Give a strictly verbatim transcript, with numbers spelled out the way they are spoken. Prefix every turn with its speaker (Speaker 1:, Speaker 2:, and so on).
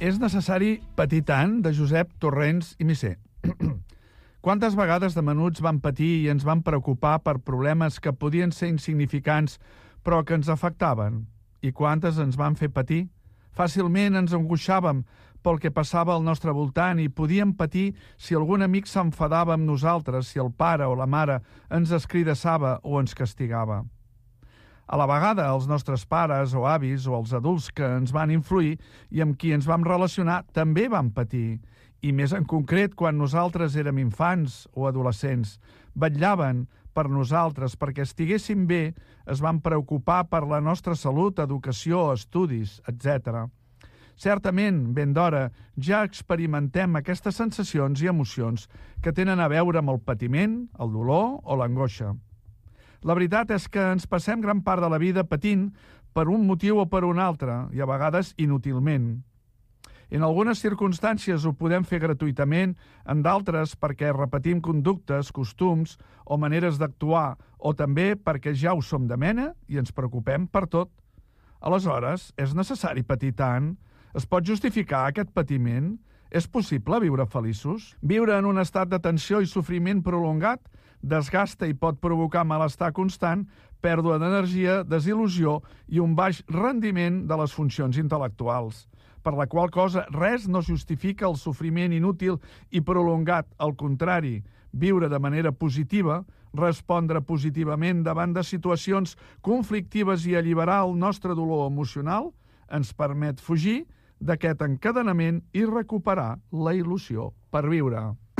Speaker 1: És necessari patir tant, de Josep Torrents i Misser. Quantes vegades de menuts vam patir i ens vam preocupar per problemes que podien ser insignificants però que ens afectaven? I quantes ens van fer patir? Fàcilment ens angoixàvem pel que passava al nostre voltant i podíem patir si algun amic s'enfadava amb nosaltres, si el pare o la mare ens escridassava o ens castigava. A la vegada, els nostres pares o avis o els adults que ens van influir i amb qui ens vam relacionar també van patir, i més en concret quan nosaltres érem infants o adolescents. Vetllaven per nosaltres perquè estiguéssim bé, es van preocupar per la nostra salut, educació, estudis, etcètera. Certament, ben d'hora, ja experimentem aquestes sensacions i emocions que tenen a veure amb el patiment, el dolor o l'angoixa. La veritat és que ens passem gran part de la vida patint per un motiu o per un altre, i a vegades inútilment. En algunes circumstàncies ho podem fer gratuïtament, en d'altres perquè repetim conductes, costums o maneres d'actuar, o també perquè ja ho som de mena i ens preocupem per tot. Aleshores, és necessari patir tant? Es pot justificar aquest patiment? És possible viure feliços? Viure en un estat de tensió i sofriment prolongat desgasta i pot provocar malestar constant, pèrdua d'energia, desil·lusió i un baix rendiment de les funcions intel·lectuals, per la qual cosa res no justifica el sofriment inútil i prolongat. Al contrari, viure de manera positiva, respondre positivament davant de situacions conflictives i alliberar el nostre dolor emocional ens permet fugir d'aquest encadenament i recuperar la il·lusió per viure.